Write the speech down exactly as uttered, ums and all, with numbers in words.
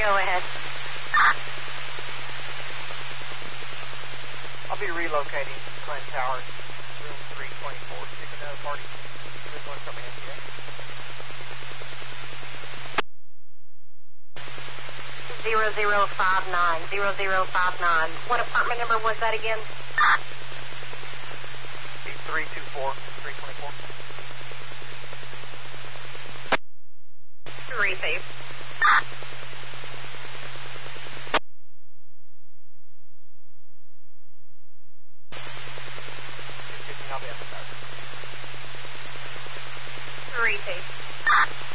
Go ahead. I'll be relocating to Clinton Towers, room three twenty-four. See if another party is going to come in yet. Zero zero five nine. Zero zero five nine. What apartment number was that again? three two four, three twenty-four. Receive. I'll be up there. Receive.